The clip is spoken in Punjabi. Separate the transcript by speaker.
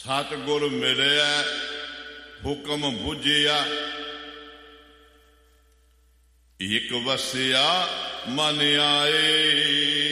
Speaker 1: ਸਤਿਗੁਰ ਮਿਲਿਆ ਹੁਕਮ ਬੁਝਿਆ, ਇਕ ਵਸਿਆ ਮਨ ਆਏ।